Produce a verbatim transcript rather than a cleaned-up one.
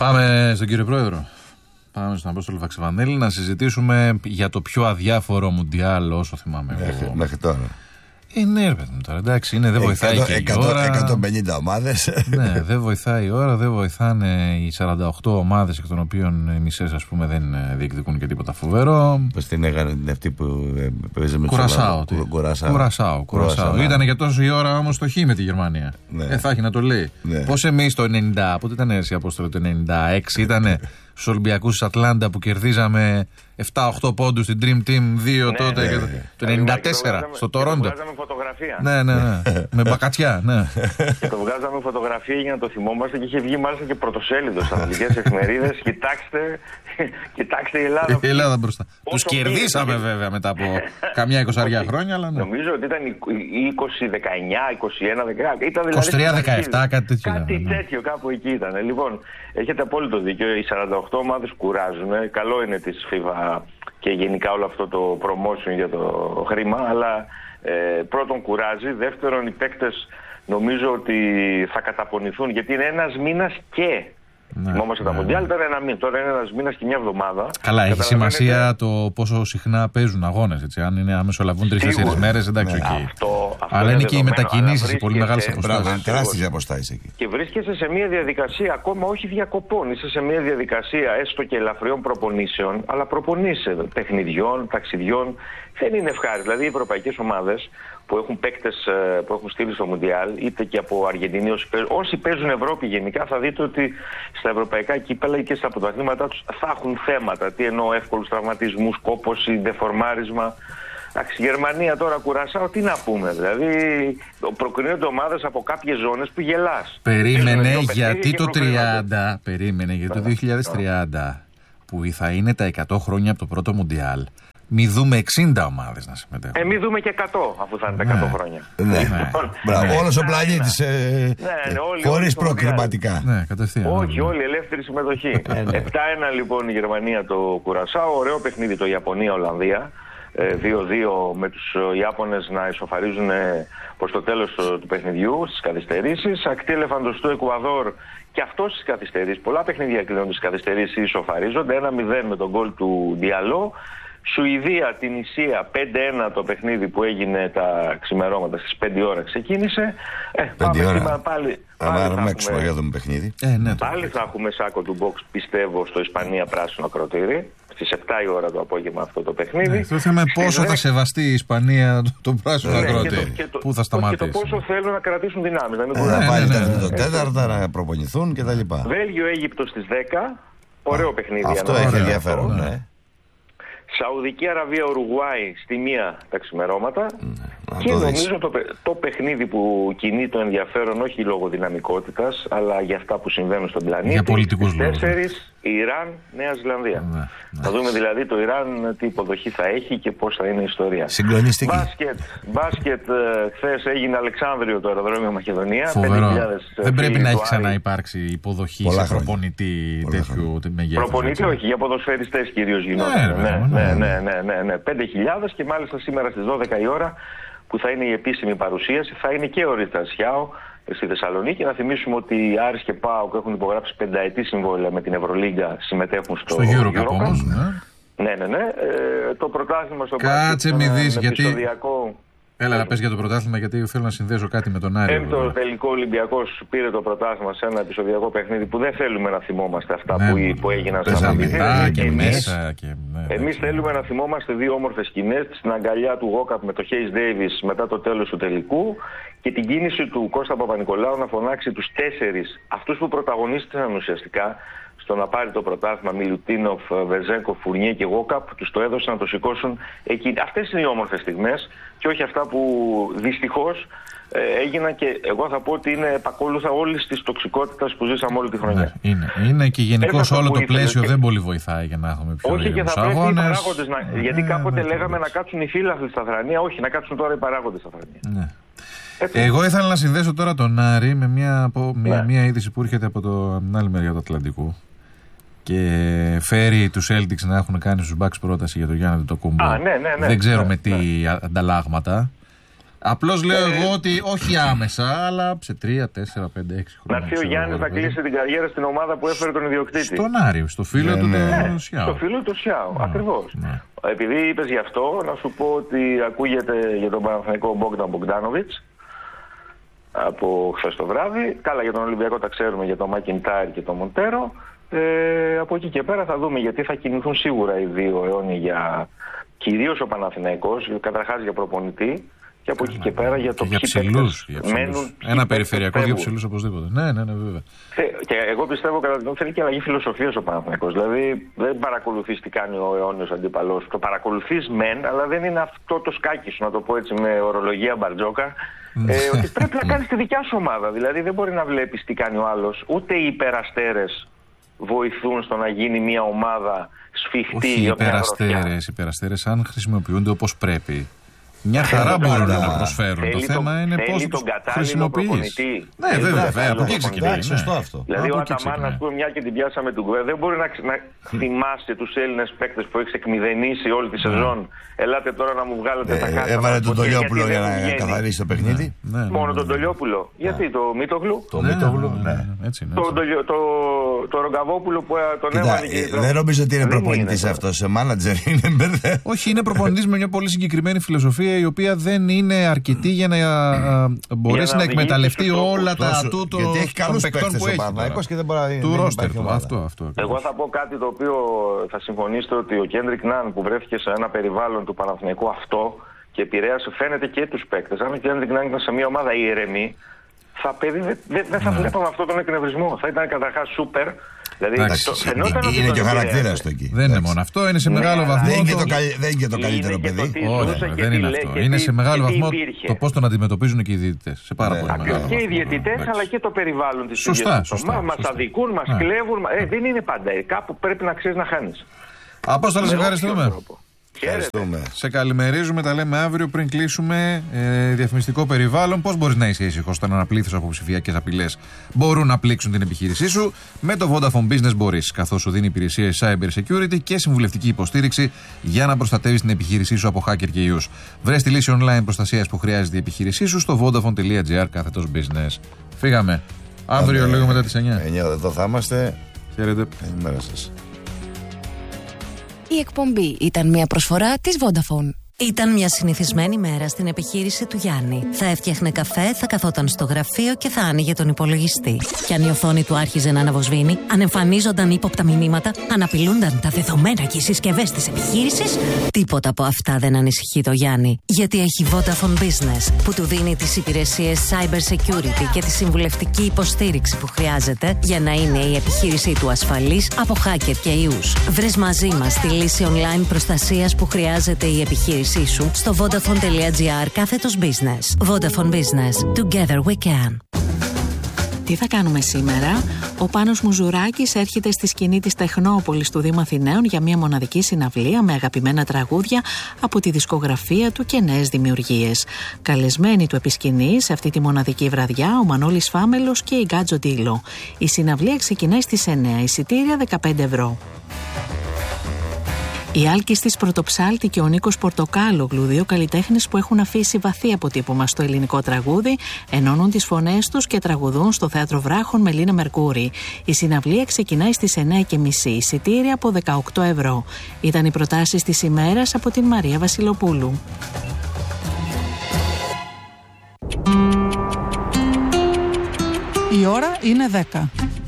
Πάμε στον κύριο Πρόεδρο. Πάμε στον Απόστολο Φαξεβανέλη να συζητήσουμε για το πιο αδιάφορο Μουντιάλ όσο θυμάμαι. Μέχρι, μέχρι τώρα. Είναι έρευνα τώρα, εντάξει, είναι, δεν βοηθάει εκατό, και η εκατό, ώρα. εκατόν πενήντα ομάδες. Ναι, δεν βοηθάει η ώρα, δεν βοηθάνε οι σαράντα οκτώ ομάδες, εκ των οποίων οι μισές, ας πούμε, δεν διεκδικούν και τίποτα φοβερό. Πώς την έκανε αυτή που παίζει με Κουρασάο. Κουρασάο. Κουρασάο. Κουρασάο. Ήταν για τόσο η ώρα όμως το χ με τη Γερμανία. Ναι. Ε, θα έχει να το λέει. Ναι. Πώς εμείς το ενενήντα, πότε ήταν έτσι, Απόστολο, το ενενήντα έξι ήτανε στους Ολυμπιακούς της Ατλάντα που κερδίζαμε επτά οκτώ πόντους στην Dream Team δύο ναι, τότε. Ναι, ναι, ναι. Το ενενήντα τέσσερα το στο Τορόντο. Το βγάζαμε φωτογραφία. Ναι, ναι, ναι. Με μπακατσιά, ναι. Και το βγάζαμε φωτογραφία για να το θυμόμαστε και είχε βγει μάλιστα και πρωτοσέλιδο στις αγγλικές εφημερίδες. Κοιτάξτε, κοιτάξτε η Ελλάδα. Η Ελλάδα μπροστά. Τους κερδίσαμε βέβαια μετά από καμιά εικοσαριά χρόνια. Αλλά ναι. Νομίζω ότι ήταν είκοσι δεκαεννιά, είκοσι ένα δεκαέξι. είκοσι τρία δεκαεπτά, κάτι τέτοιο. Κάτι τέτοιο κάπου εκεί ήταν. Λοιπόν, έχετε απόλυτο δίκιο. Οι σαράντα οκτώ ομάδες κουράζουν. Καλό είναι της FIFA και γενικά όλο αυτό το promotion για το χρήμα, αλλά ε, πρώτον κουράζει, δεύτερον οι παίκτες νομίζω ότι θα καταπονηθούν γιατί είναι ένας μήνας και ναι, θυμόμαστε ναι, τα Μουντιάλ, ναι. Τώρα, ένα, τώρα είναι ένας μήνας και μια εβδομάδα. Καλά, έχει σημασία το πόσο συχνά παίζουν αγώνες, έτσι, αν είναι αμεσολαβούν τρεις-τέσσερις μέρες, εντάξει, ναι, εκεί. Αυτό, αυτό αλλά είναι, είναι και οι μετακινήσεις, οι πολύ μεγάλες αποστάσεις. Τεράστιες αποστάσεις εκεί. Και βρίσκεσαι σε μια διαδικασία ακόμα όχι διακοπών, είσαι σε μια διαδικασία έστω και ελαφριών προπονήσεων, αλλά προπονείσαι παιχνιδιών, ταξιδιών. Δεν είναι ευχάριστο. Δηλαδή οι ευρωπαϊκές ομάδες που έχουν παίκτες που έχουν στείλει στο Μουντιάλ, είτε και από Αργεντινή, όσοι παίζουν, όσοι παίζουν Ευρώπη γενικά, θα δείτε ότι στα ευρωπαϊκά κύπελα και στα πρωταθλήματά τους θα έχουν θέματα. Τι εννοώ, εύκολους τραυματισμούς, κόπωση, δεφορμάρισμα. Εντάξει, Γερμανία τώρα Κουρασάο, τι να πούμε. Δηλαδή προκρίνονται ομάδες από κάποιες ζώνες που γελάς. Περίμενε γιατί το τριάντα, περίμενε γιατί το δύο χιλιάδες τριάντα που θα είναι τα εκατό χρόνια από το πρώτο Μουντιάλ. Μη δούμε εξήντα ομάδες να συμμετέχουν. Ε, μη δούμε και εκατό αφού θα είναι τα εκατό χρόνια. Ναι, ναι. Μπράβο, όλος ο πλανήτης χωρίς προκριματικά. Ναι, κατευθείαν. Όχι, όλη ελεύθερη συμμετοχή. επτά ένα λοιπόν η Γερμανία το Κουρασάο, ωραίο παιχνίδι το Ιαπωνία-Ολλανδία. δύο δύο με τους Ιάπωνες να ισοφαρίζουν προς το τέλος του παιχνιδιού στις καθυστερήσεις. Ακτή ελεφαντοστού Εκουαδόρ και αυτό στις καθυστερήσεις. Πολλά παιχνίδια κλείνονται στις καθυστερήσεις, ισοφαρίζονται. ένα μηδέν με τον γκολ του Διαλό. Σουηδία, την Ισία, πέντε ένα το παιχνίδι που έγινε τα ξημερώματα, στις πέντε ώρα ξεκίνησε. Ε, πάμε σήμερα πάλι. Άμα αρμέξουμε για το παιχνίδι. Ε, ναι, πάλι θα έχουμε σάκο του box, πιστεύω, στο Ισπανία πράσινο ακροτήρι. Στις επτά η ώρα το απόγευμα αυτό το παιχνίδι. Ναι, το θέμα είναι πόσο θα σεβαστεί η Ισπανία το, το πράσινο ναι, ακροτήρι. Πού θα σταματήσει. Και το πόσο θέλουν να κρατήσουν δυνάμεις. Να μην ε, να πάλι ναι, ναι, το τέταρτα να προπονηθούν κτλ. Βέλγιο-Αίγυπτο στις δέκα. Ωραίο παιχνίδι. Αυτό έχει ενδιαφέρον, ναι. Σαουδική Αραβία, Ουρουγουάη στη μία τα ξημερώματα. Mm, και νομίζω το, το παιχνίδι που κινεί το ενδιαφέρον όχι λόγω δυναμικότητας, αλλά για αυτά που συμβαίνουν στον πλανήτη. Για πολιτικούς λόγους. Τέσσερις, Ιράν, Νέα Ζηλανδία. Mm, mm. Θα δούμε δηλαδή το Ιράν τι υποδοχή θα έχει και πώς θα είναι η ιστορία. Συγκλονιστική. Μπάσκετ, μπάσκετ χθες έγινε Αλεξάνδριο το αεροδρόμιο Μακεδονία. Δεν πρέπει να έχει ξαναυπάρξει υποδοχή σε προπονητή τέτοιου μεγέθους. Προπονητή όχι, για ποδοσφαιριστές κυρίως γινόταν. Ναι, ναι, ναι, ναι, ναι. πέντε χιλιάδες και μάλιστα σήμερα στις δώδεκα η ώρα που θα είναι η επίσημη παρουσίαση θα είναι και ο Ρίτα Σιάο στη Θεσσαλονίκη. Να θυμίσουμε ότι οι Άρης και ΠΑΟΚ έχουν υπογράψει πενταετή συμβόλαια με την Ευρωλίγκα, συμμετέχουν στο, στο EuroCup όμως, ναι. Ναι, ναι, ναι. Ε, το πρωτάθλημα στο Κάτσε μη δεις γιατί... επεισοδιακό... Έλα να πες για το πρωτάθλημα γιατί θέλω να συνδέσω κάτι με τον Άρη. Έμπτο τελικό Ολυμπιακός πήρε το πρωτάθλημα σε ένα επεισοδιακό παιχνίδι που δεν θέλουμε να θυμόμαστε αυτά ναι, που, που έγιναν στα μαθητήρια. Και εμείς, και... ναι, εμείς θέλουμε να θυμόμαστε δύο όμορφες σκηνές, την αγκαλιά του Γόκαπ με το Χέις Ντέιβις μετά το τέλος του τελικού και την κίνηση του Κώστα Παπα-Νικολάου να φωνάξει τους τέσσερις, αυτούς που πρωταγωνίστησαν ουσιαστικά στο να πάρει το πρωτάθλημα, Μιλουτίνοφ, Βεζέγκο, Φουρνιέ και Γόκαπ, τους το έδωσαν να το σηκώσουν εκεί. Αυτές είναι οι όμορφες στιγμές και όχι αυτά που δυστυχώς ε, έγιναν και εγώ θα πω ότι είναι επακόλουθα όλης της τοξικότητας που ζήσαμε όλη τη χρονιά. Ναι, είναι. είναι και γενικώς όλο το πλαίσιο και... δεν πολύ βοηθάει για να έχουμε πιο όχι και θα πρέπει αγώνες. Οι παράγοντες να... ναι, γιατί κάποτε ναι, λέγαμε να κάτσουν οι φίλαθλοι στα θρανία, όχι να κάτσουν τώρα οι παράγοντες στα θρανία. Ναι. Εγώ ήθελα να συνδέσω τώρα τον Άρη με μια, μια, ναι. μια είδηση που έρχεται από το, την άλλη μεριά του Ατλαντικού και φέρει τους Celtics να έχουν κάνει στους Bucks πρόταση για τον Γιάννη Αντετοκούνμπο. Ναι, ναι, ναι, δεν ξέρουμε ναι, τι ναι. ανταλλάγματα. Απλώς λέω εγώ ότι όχι άμεσα, αλλά σε τρία, τέσσερα, πέντε, έξι χρόνια. Να έρθει ο Γιάννης να κλείσει την καριέρα στην ομάδα που έφερε τον ιδιοκτήτη. Στον Άριο, στο φίλο του ναι, Σιάου. Στο φίλο του Σιάου, ακριβώς. Ναι. Επειδή είπες γι' αυτό, να σου πω ότι ακούγεται για τον Παναθηναϊκό Μπόγκταν Μπογκντάνοβιτς από χθες το βράδυ. Καλά, για τον Ολυμπιακό τα ξέρουμε, για τον Μακιντάρ και τον Μοντέρο. Ε, από εκεί και πέρα θα δούμε, γιατί θα κινηθούν σίγουρα οι δύο αιώνιοι για κυρίως ο Παναθηναϊκός, καταρχάς για προπονητή. Και από εκεί και πέρα για το ποιοι ψηλούς μένουν. Ένα περιφερειακό, δύο ψηλούς οπωσδήποτε. Ναι, ναι, ναι, βέβαια. Και εγώ πιστεύω κατά την θέλει και αλλαγή φιλοσοφίας ο Παναθηναϊκός. Δηλαδή δεν παρακολουθείς τι κάνει ο αιώνιος αντίπαλος. Το παρακολουθείς μεν, αλλά δεν είναι αυτό το σκάκι σου, να το πω έτσι με ορολογία Μπαρτζόκα. ε, ότι πρέπει να κάνεις τη δικιά σου ομάδα. Δηλαδή δεν μπορεί να βλέπεις τι κάνει ο άλλος. Ούτε οι υπεραστέρες βοηθούν στο να γίνει μια ομάδα σφιχτή. Όχι, οι υπεραστέρες, υπεραστέρες, αν χρησιμοποιούνται όπως πρέπει, μια χαρά μπορούν να προσφέρουν. Το θέμα είναι πώς τους χρησιμοποιείς. Ναι, βέβαια, από εκεί ξεκινάει. Σωστό αυτό. Δηλαδή ο Αταμάν, ας πούμε, μια και την πιάσαμε του Γκουέ, δεν μπορεί να θυμάσαι τους Έλληνες παίκτες που έχεις εκμηδενήσει όλη τη σεζόν. Ελάτε τώρα να μου βγάλετε τα κάρτα. Έβαλε τον Τολιόπουλο για να καθαρίσει το παιχνίδι. Μόνο τον Τολιόπουλο. Γιατί το Μίτογλου. Το Μίτογλου, ναι. Το Ρογκαβόπουλο που τον έβαλε. Δεν νομίζω ότι είναι προπονητής αυτός. Σε μάνατζερ είναι. Όχι, είναι προπονητής με μια πολύ συγκεκριμένη φιλοσοφία, η οποία δεν είναι αρκετή για να μπορέσει να εκμεταλλευτεί όλα τα ατού των παικτών που έχει. Του ρόστερ του. Εγώ θα πω κάτι το οποίο θα συμφωνήσετε, ότι ο Κέντρικ Ναν που βρέθηκε σε ένα περιβάλλον του Παναθηναϊκού αυτό και επηρέασε, φαίνεται, και τους παίκτες. Αν ο Κέντρικ Ναν ήταν σε μια ομάδα ήρεμη, θα δεν θα βλέπαμε αυτόν τον εκνευρισμό. Θα ήταν καταρχάς σούπερ. Δηλαδή, εντάξει, το, είναι και ο χαρακτήρας του εκεί. Δεν είναι μόνο αυτό, είναι σε ναι, μεγάλο βαθμό. Δεν είναι, το... το... δεν είναι και το καλύτερο είναι παιδί. Όχι, δεν είναι αυτό. Είναι σε μεγάλο βαθμό το πώς τον αντιμετωπίζουν και οι διαιτητές. Σε πάρα ναι, πολύ μεγάλο βαθμό. Και οι διαιτητές, αλλά και το περιβάλλον της ίδιας. Σωστά. Μας αδικούν, μας κλέβουν. Ε, δεν είναι πάντα. Κάπου πρέπει να ξέρεις να χάνεις. Απόστολε, σε ευχαριστούμε. Ευχαριστούμε. Σε καλημερίζουμε, τα λέμε αύριο πριν κλείσουμε. Ε, διαφημιστικό περιβάλλον. Πώς μπορείς να είσαι ήσυχος όταν ένα πλήθος από ψηφιακές απειλές μπορούν να πλήξουν την επιχείρησή σου? Με το Vodafone Business μπορείς, καθώς σου δίνει υπηρεσίες cyber security και συμβουλευτική υποστήριξη για να προστατεύεις την επιχείρησή σου από hacker και ιούς. Βρες τη λύση online προστασίας που χρειάζεται η επιχείρησή σου στο vodafone.gr κάθετος business. Φύγαμε. Αύριο λίγο μετά τις εννιά. εννιά εδώ θα είμαστε. Χαίρετε. Καλημέρα σας. Η εκπομπή ήταν μια προσφορά της Vodafone. Ήταν μια συνηθισμένη μέρα στην επιχείρηση του Γιάννη. Θα έφτιαχνε καφέ, θα καθόταν στο γραφείο και θα άνοιγε τον υπολογιστή. Κι αν η οθόνη του άρχιζε να αναβοσβήνει, αν εμφανίζονταν ύποπτα μηνύματα, αν απειλούνταν τα δεδομένα και οι συσκευές της επιχείρησης, τίποτα από αυτά δεν ανησυχεί το Γιάννη. Γιατί έχει Vodafone Business, που του δίνει τις υπηρεσίες cyber security και τη συμβουλευτική υποστήριξη που χρειάζεται για να είναι η επιχείρησή του ασφαλής από hacker και ιούς. Βρες μαζί μας τη λύση online προστασίας που χρειάζεται η επιχείρηση σου στο vodafone.gr κάθετος business. Vodafone Business. Together we can. Τι θα κάνουμε σήμερα? Ο Πάνος Μουζουράκης έρχεται στη σκηνή της Τεχνόπολης του Δήμου Αθηναίων για μια μοναδική συναυλία με αγαπημένα τραγούδια από τη δισκογραφία του και νέες δημιουργίες. Καλεσμένοι του επισκηνή σε αυτή τη μοναδική βραδιά ο Μανώλης Φάμελος και η Γκάτζο Ντίλο. Η συναυλία ξεκινάει στις εννιά, εισιτήρια δεκαπέντε ευρώ. Η Άλκης της Πρωτοψάλτη και ο Νίκος Πορτοκάλογλου, δύο καλλιτέχνες που έχουν αφήσει βαθύ αποτύπωμα στο ελληνικό τραγούδι, ενώνουν τις φωνές τους και τραγουδούν στο Θέατρο Βράχων με Λίνα Μερκούρη. Η συναυλία ξεκινάει στις εννιά και μισή, εισιτήρια από δεκαοκτώ ευρώ. Ήταν οι προτάσεις της ημέρας από την Μαρία Βασιλοπούλου. Η ώρα είναι δέκα.